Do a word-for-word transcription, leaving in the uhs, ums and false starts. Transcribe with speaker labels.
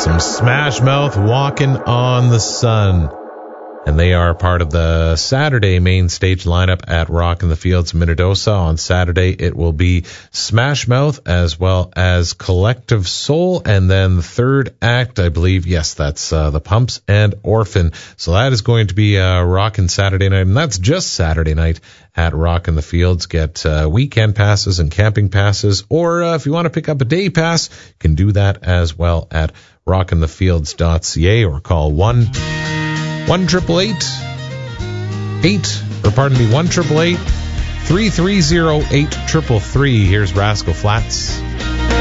Speaker 1: Some Smash Mouth, Walking on the Sun. And they are part of the Saturday main stage lineup at Rock in the Fields Minnedosa. On Saturday, it will be Smash Mouth as well as Collective Soul. And then the third act, I believe, yes, that's uh, the Pumps and Orphan. So that is going to be uh, Rockin' Saturday night. And that's just Saturday night at Rock in the Fields. Get uh, weekend passes and camping passes. Or uh, if you want to pick up a day pass, you can do that as well at rockin the fields dot c a or call one one triple eight eight or pardon me one triple eight three three zero eight triple three. Here's Rascal Flatts.